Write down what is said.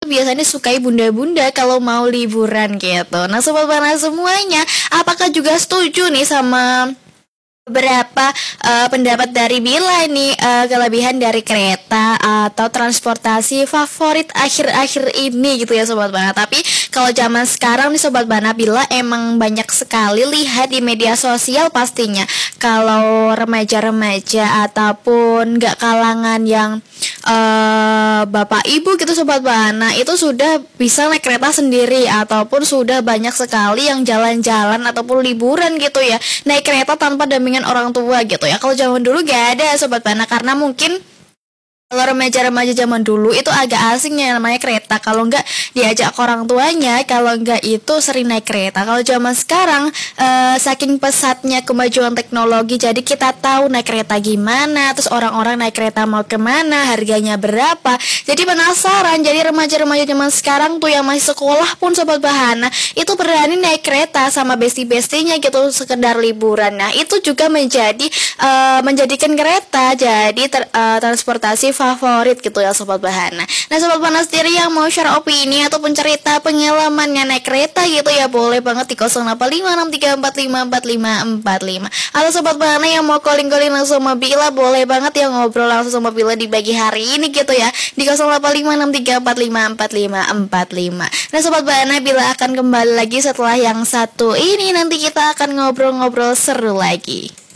biasanya sukai bunda-bunda kalau mau liburan gitu. Nah Sobat Bana semuanya, apakah juga setuju nih sama beberapa pendapat dari Bila nih, kelebihan dari kereta atau transportasi favorit akhir-akhir ini gitu ya Sobat Bana. Tapi kalau zaman sekarang nih Sobat Bana, Bila emang banyak sekali lihat di media sosial pastinya kalau remaja-remaja ataupun gak kalangan yang bapak ibu gitu Sobat Bana itu sudah bisa naik kereta sendiri ataupun sudah banyak sekali yang jalan-jalan ataupun liburan gitu ya naik kereta tanpa dampingan orang tua gitu ya. Kalau zaman dulu gak ada Sobat Bana, karena mungkin kalau remaja-remaja zaman dulu itu agak asingnya namanya kereta. Kalau nggak diajak ke orang tuanya, kalau nggak itu sering naik kereta. Kalau zaman sekarang, saking pesatnya kemajuan teknologi, jadi kita tahu naik kereta gimana, terus orang-orang naik kereta mau kemana, harganya berapa. Jadi penasaran. Jadi remaja-remaja zaman sekarang tuh yang masih sekolah pun Sobat Bahana itu berani naik kereta sama besti-bestinya gitu sekedar liburan. Nah itu juga menjadikan kereta jadi transportasi favorit gitu ya Sobat Bahana. Nah Sobat Bahana sendiri yang mau share opini ataupun cerita pengalamannya naik kereta gitu ya, boleh banget di 085634545545. Atau Sobat Bahana yang mau calling-calling langsung sama Bila, boleh banget yang ngobrol langsung sama Bila di pagi hari ini gitu ya di 085634554545. Nah Sobat Bahana, Bila akan kembali lagi setelah yang satu ini, nanti kita akan ngobrol-ngobrol seru lagi.